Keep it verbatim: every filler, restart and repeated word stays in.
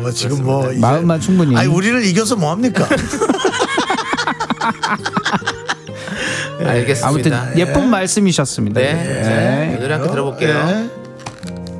뭐 지금 뭐 이제 마음만 충분히. 아니 우리를 이겨서 뭐 합니까? 알겠습니다. 아무튼 예쁜 네. 말씀이셨습니다. 네. 네. 자, 노래 함께 들어볼게요. 네.